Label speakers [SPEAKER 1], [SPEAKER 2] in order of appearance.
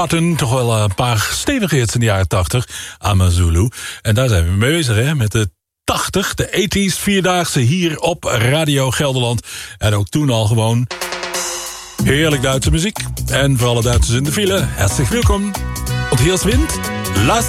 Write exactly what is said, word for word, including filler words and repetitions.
[SPEAKER 1] Martin, toch wel een paar stevige hits in de jaren tachtig. Amazulu. En daar zijn we mee bezig, hè, met de tachtig, de tachtiger, vierdaagse hier op Radio Gelderland. En ook toen al gewoon heerlijk Duitse muziek. En voor alle Duitsers in de file, hartstikke welkom. Und hier ist Wind, Last